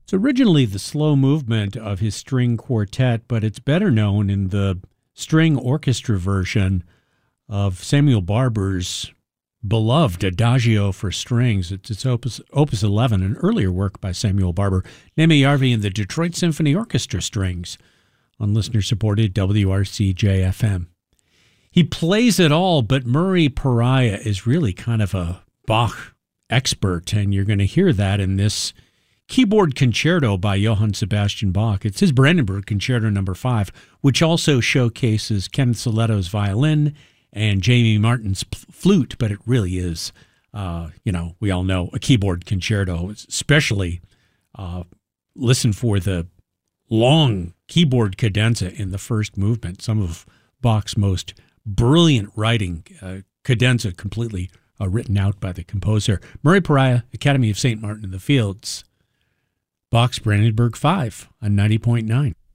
It's originally the slow movement of his string quartet, but it's better known in the string orchestra version of Samuel Barber's beloved Adagio for Strings. It's Opus 11, an earlier work by Samuel Barber. Neeme Järvi and the Detroit Symphony Orchestra Strings on listener-supported WRCJ-FM. He plays it all, but Murray Pariah is really kind of a Bach expert, and you're going to hear that in this keyboard concerto by Johann Sebastian Bach. It's his Brandenburg Concerto No. 5, which also showcases Kenneth Soletto's violin and Jamie Martin's flute, but it really is, we all know, a keyboard concerto. Especially listen for the long keyboard cadenza in the first movement, some of Bach's most brilliant writing, cadenza completely written out by the composer. Murray Pariah, Academy of St. Martin in the Fields, Bach's Brandenburg 5 on 90.9.